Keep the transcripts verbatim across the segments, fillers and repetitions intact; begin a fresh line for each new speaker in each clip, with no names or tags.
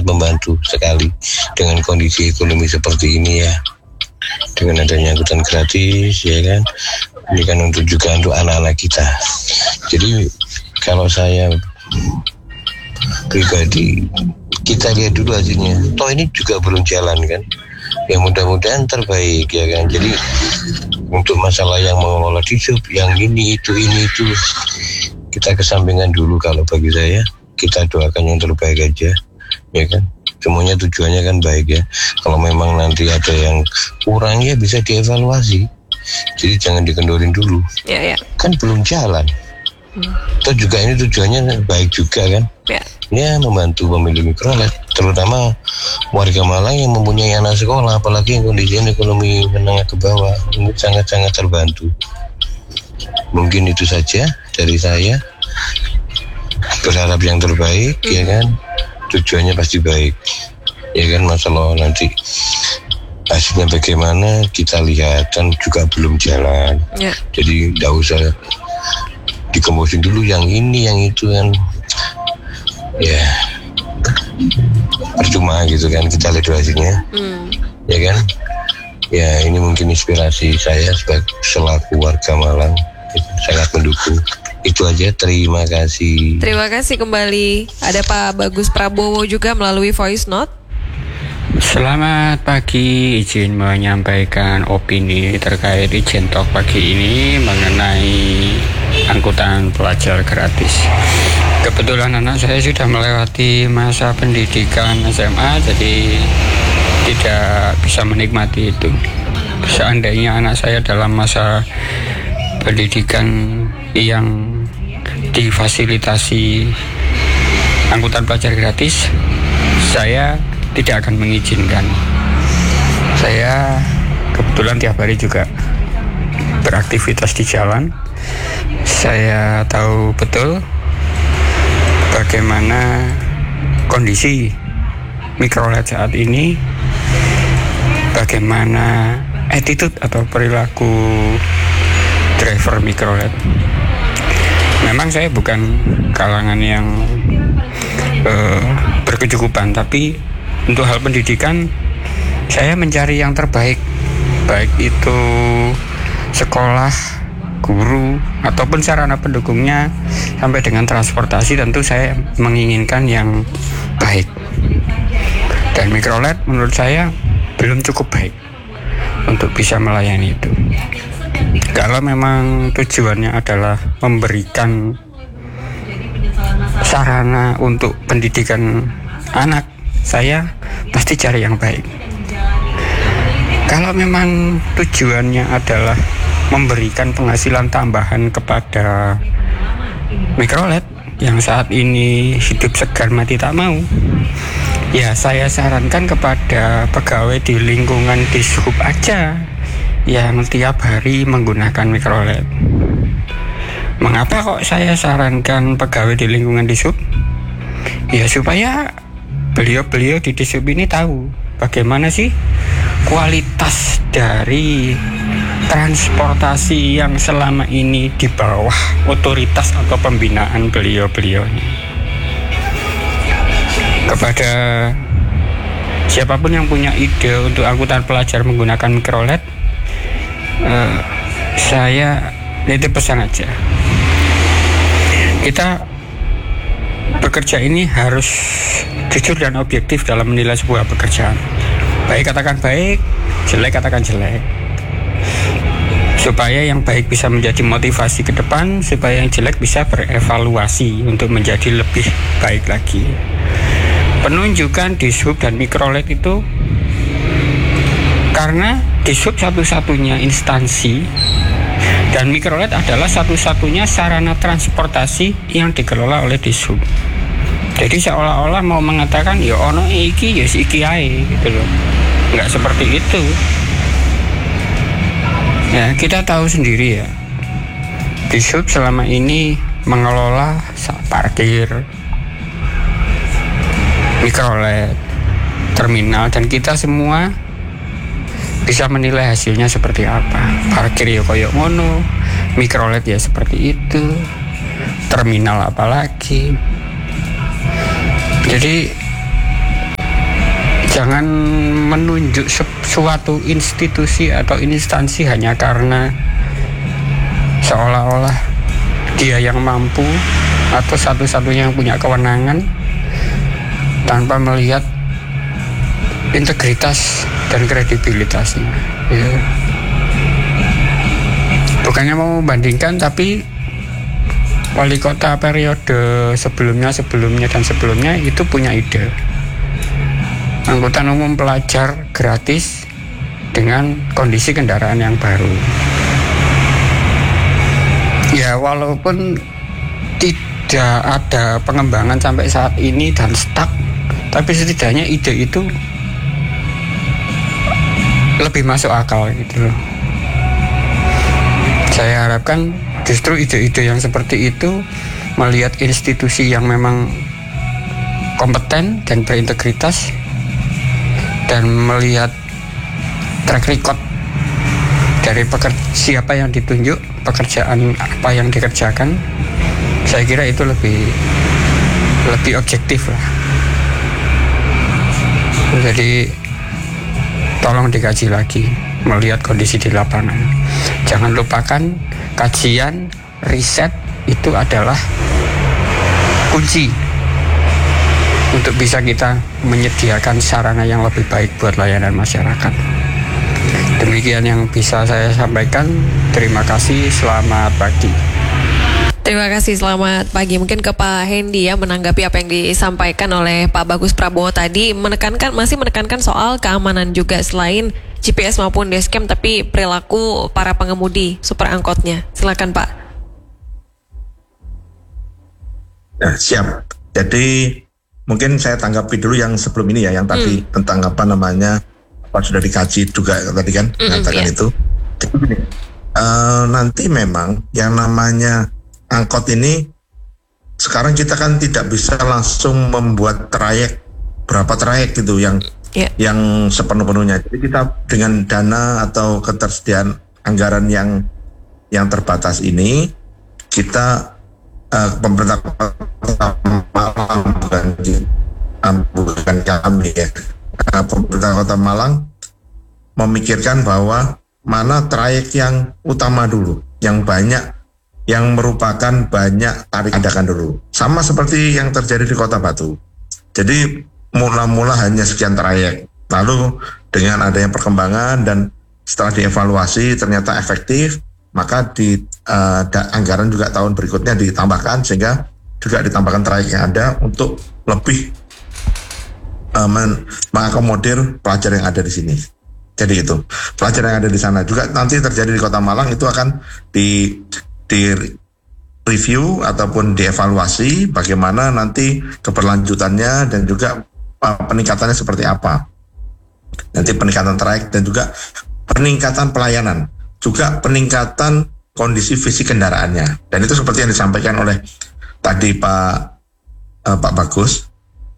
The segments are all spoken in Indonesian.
membantu sekali dengan kondisi ekonomi seperti ini ya. Dengan adanya angkutan gratis ya kan, ini kan untuk juga untuk anak-anak kita. Jadi kalau saya pribadi, kita lihat dulu hasilnya. Toh ini juga belum jalan kan. Ya mudah-mudahan terbaik ya kan. Jadi untuk masalah yang mengelola disub, yang ini itu ini itu kita kesampingan dulu. Kalau bagi saya, kita doakan yang terbaik aja ya kan. Semuanya tujuannya kan baik ya. Kalau memang nanti ada yang kurang ya bisa dievaluasi. Jadi jangan dikendorin dulu. Ya, ya. Kan belum jalan. Hmm. Toh juga ini tujuannya baik juga kan. Ya. Ya membantu pemilih mikrolet, terutama warga Malang yang mempunyai anak sekolah, apalagi yang kondisi ekonomi menengah ke bawah, ini sangat-sangat terbantu. Mungkin itu saja dari saya. Berharap yang terbaik hmm. ya kan. Tujuannya pasti baik ya kan. Masalah nanti hasilnya bagaimana kita lihat, kan juga belum jalan ya. Jadi tidak usah dikembosin dulu yang ini yang itu kan ya, percuma gitu kan. Kita lihat hasilnya hmm. ya kan. Ya ini mungkin inspirasi saya sebagai selaku warga Malang, sangat mendukung. Itu aja, terima kasih.
Terima kasih kembali. Ada Pak Bagus Prabowo juga melalui voice note.
Selamat pagi, izin menyampaikan opini terkait izin talk pagi ini mengenai angkutan pelajar gratis. Kebetulan anak saya sudah melewati masa pendidikan S M A, jadi tidak bisa menikmati itu. Seandainya anak saya dalam masa pendidikan yang difasilitasi angkutan pelajar gratis, saya tidak akan mengizinkan. Saya kebetulan tiap hari juga beraktivitas di jalan. Saya tahu betul bagaimana kondisi mikrolet saat ini, bagaimana attitude atau perilaku driver mikrolet. Memang saya bukan kalangan yang uh, berkecukupan, tapi untuk hal pendidikan saya mencari yang terbaik, baik itu sekolah, guru, ataupun sarana pendukungnya sampai dengan transportasi. Tentu saya menginginkan yang baik, dan mikrolet menurut saya belum cukup baik untuk bisa melayani itu. Kalau memang tujuannya adalah memberikan sarana untuk pendidikan anak, saya pasti cari yang baik. Kalau memang tujuannya adalah memberikan penghasilan tambahan kepada mikrolet yang saat ini hidup segar mati tak mau, ya saya sarankan kepada pegawai di lingkungan dishub aja yang tiap hari menggunakan mikrolet. Mengapa kok saya sarankan pegawai di lingkungan dishub? Ya supaya beliau-beliau di dishub ini tahu bagaimana sih kualitas dari transportasi yang selama ini di bawah otoritas atau pembinaan beliau-beliau ini. Kepada siapapun yang punya ide untuk angkutan pelajar menggunakan mikrolet, Uh, saya nitip pesan aja. Kita bekerja ini harus jujur dan objektif dalam menilai sebuah pekerjaan. Baik katakan baik, jelek katakan jelek. Supaya yang baik bisa menjadi motivasi ke depan, supaya yang jelek bisa berevaluasi untuk menjadi lebih baik lagi. Penunjukan dishub dan mikrolet itu karena dishub satu-satunya instansi dan mikrolet adalah satu-satunya sarana transportasi yang dikelola oleh dishub. Jadi seolah-olah mau mengatakan ya ono iki ya iki ae gitu loh. Enggak seperti itu. Ya, kita tahu sendiri ya. Dishub selama ini mengelola parkir, mikrolet, terminal, dan kita semua bisa menilai hasilnya seperti apa. Parkir ya koyok mono, mikrolet ya seperti itu, terminal apalagi. Jadi Jangan menunjuk suatu institusi atau instansi hanya karena seolah-olah dia yang mampu atau satu-satunya yang punya kewenangan, tanpa melihat integritas dan kredibilitasnya. Ya. Bukannya mau membandingkan, tapi wali kota periode sebelumnya, sebelumnya dan sebelumnya itu punya ide angkutan umum pelajar gratis dengan kondisi kendaraan yang baru. Ya, walaupun tidak ada pengembangan sampai saat ini dan stuck, tapi setidaknya ide itu lebih masuk akal gitu loh. Saya harapkan justru ide-ide yang seperti itu melihat institusi yang memang kompeten dan berintegritas dan melihat track record dari pekerja, siapa yang ditunjuk, pekerjaan apa yang dikerjakan, saya kira itu lebih lebih objektif lah. Jadi tolong dikaji lagi, melihat kondisi di lapangan. Jangan lupakan kajian, riset itu adalah kunci untuk bisa kita menyediakan sarana yang lebih baik buat layanan masyarakat. Demikian yang bisa saya sampaikan. Terima kasih, selamat pagi.
Terima kasih, selamat pagi. Mungkin ke Pak Hendy ya, menanggapi apa yang disampaikan oleh Pak Bagus Prabowo tadi, menekankan masih menekankan soal keamanan juga selain G P S maupun dashcam, tapi perilaku para pengemudi super angkotnya. Silakan Pak.
Nah, siap. Jadi mungkin saya tanggapi dulu yang sebelum ini ya, yang tadi hmm. tentang apa namanya, apa sudah dikaji juga tadi kan, mm, mengatakan yeah. itu. Jadi gini, uh, nanti memang yang namanya angkot ini, sekarang kita kan tidak bisa langsung membuat trayek, berapa trayek gitu yang yeah. yang sepenuh-penuhnya. Jadi kita dengan dana atau ketersediaan anggaran yang yang terbatas ini, kita uh, pemerintah kota Malang, bukan, um, bukan kami ya, uh, pemerintah kota Malang memikirkan bahwa mana trayek yang utama dulu, yang banyak, yang merupakan banyak tarik adakan dulu. Sama seperti yang terjadi di Kota Batu. Jadi mula-mula hanya sekian trayek. Lalu dengan adanya perkembangan dan setelah dievaluasi ternyata efektif, maka di uh, anggaran juga tahun berikutnya ditambahkan, sehingga juga ditambahkan trayek yang ada untuk lebih uh, men- mengakomodir pelajar yang ada di sini. Jadi itu pelajar yang ada di sana juga nanti terjadi di Kota Malang itu akan di di review ataupun dievaluasi bagaimana nanti keberlanjutannya dan juga uh, peningkatannya seperti apa. Nanti peningkatan trayek dan juga peningkatan pelayanan, juga peningkatan kondisi fisik kendaraannya. Dan itu seperti yang disampaikan oleh tadi Pak uh, Pak Bagus.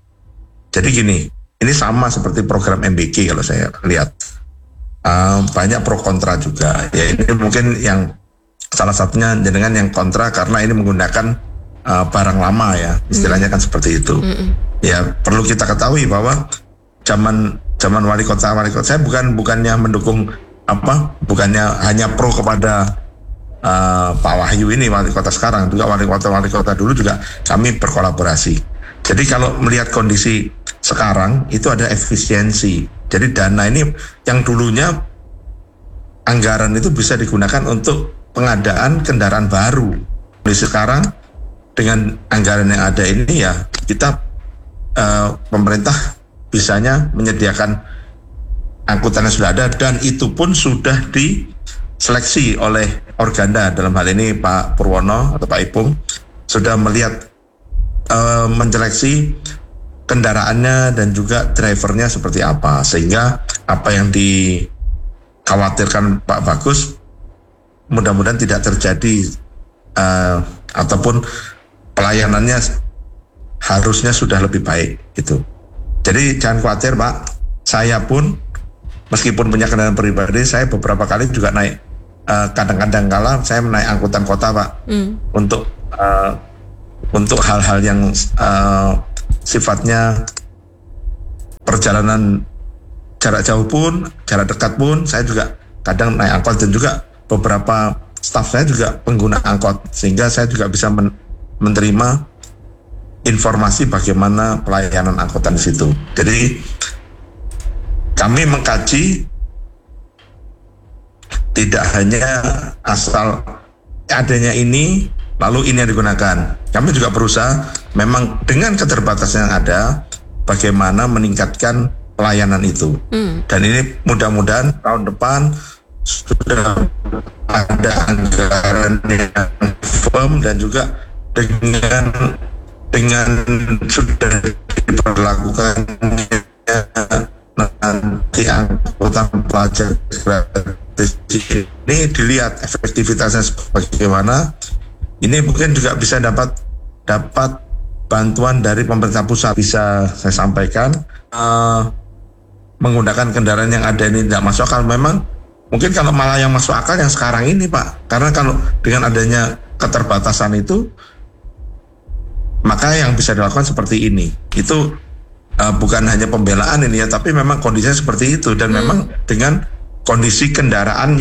Jadi gini, ini sama seperti program M B K kalau saya lihat. Uh, banyak pro kontra juga. Ya ini mungkin yang salah satunya dengan yang kontra karena ini menggunakan uh, barang lama ya, istilahnya mm. kan seperti itu. Mm-mm. Ya perlu kita ketahui bahwa zaman zaman wali kota wali kota saya bukan bukannya mendukung apa, bukannya hanya pro kepada uh, Pak Wahyu ini wali kota sekarang, juga wali kota wali kota dulu juga kami berkolaborasi. Jadi kalau melihat kondisi sekarang itu ada efisiensi. Jadi dana ini yang dulunya anggaran itu bisa digunakan untuk pengadaan kendaraan baru. Di sekarang dengan anggaran yang ada ini ya kita uh, pemerintah bisanya menyediakan angkutan yang sudah ada, dan itu pun sudah diseleksi oleh Organda, dalam hal ini Pak Purwono atau Pak Ipung sudah melihat uh, menyeleksi kendaraannya dan juga drivernya seperti apa, sehingga apa yang dikhawatirkan Pak Bagus mudah-mudahan tidak terjadi, uh, ataupun pelayanannya harusnya sudah lebih baik gitu. Jadi jangan khawatir Pak, saya pun meskipun punya kendaraan pribadi, saya beberapa kali juga naik, uh, kadang-kadang kala saya menaik angkutan kota Pak, mm. untuk uh, untuk hal-hal yang uh, sifatnya perjalanan perjalanan jarak jauh pun, jarak dekat pun, saya juga kadang naik angkot, dan juga beberapa staf saya juga pengguna angkot, sehingga saya juga bisa men- menerima informasi bagaimana pelayanan angkutan di situ. Jadi kami mengkaji tidak hanya asal adanya ini lalu ini yang digunakan. Kami juga berusaha memang dengan keterbatasan yang ada bagaimana meningkatkan pelayanan itu. Hmm. Dan ini mudah-mudahan tahun depan sudah ada anggaran yang firm, dan juga dengan dengan sudah diperlakukannya nanti angkutan pelajar gratis ini dilihat efektivitasnya bagaimana. Ini mungkin juga bisa dapat dapat bantuan dari pemerintah pusat. Bisa saya sampaikan uh, menggunakan kendaraan yang ada ini tidak masuk akal. Memang mungkin kalau malah yang masuk akal yang sekarang ini, Pak, karena kalau dengan adanya keterbatasan itu, maka yang bisa dilakukan seperti ini. Itu uh, bukan hanya pembelaan ini ya, tapi memang kondisinya seperti itu, dan hmm. memang dengan kondisi kendaraan